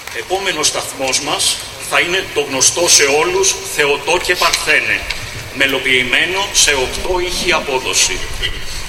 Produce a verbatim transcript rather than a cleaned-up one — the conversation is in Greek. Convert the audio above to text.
Επόμενος σταθμός μας θα είναι το γνωστό σε όλους Θεοτό και Παρθένε, μελοποιημένο σε οκτώ ήχη απόδοση.